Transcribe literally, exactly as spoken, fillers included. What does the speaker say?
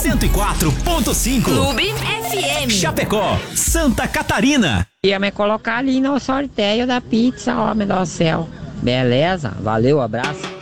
cento e quatro ponto cinco. Clube F M. Chapecó, Santa Catarina. Ia me colocar ali no sorteio da pizza, homem do céu. Beleza? Valeu, abraço.